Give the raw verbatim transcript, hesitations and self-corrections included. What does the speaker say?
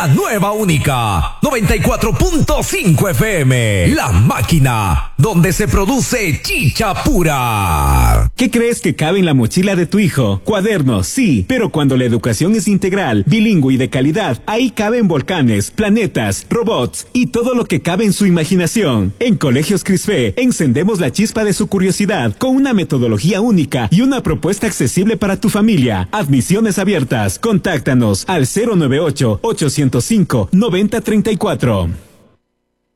La nueva única noventa y cuatro punto cinco F M. La máquina donde se produce chicha pura. ¿Qué crees que cabe en la mochila de tu hijo? Cuadernos, sí, pero cuando la educación es integral, bilingüe y de calidad, ahí caben volcanes, planetas, robots y todo lo que cabe en su imaginación. En Colegios Crisfe, encendemos la chispa de su curiosidad con una metodología única y una propuesta accesible para tu familia. Admisiones abiertas. Contáctanos al cero nueve ocho, ochocientos cinco, noventa treinta y cuatro.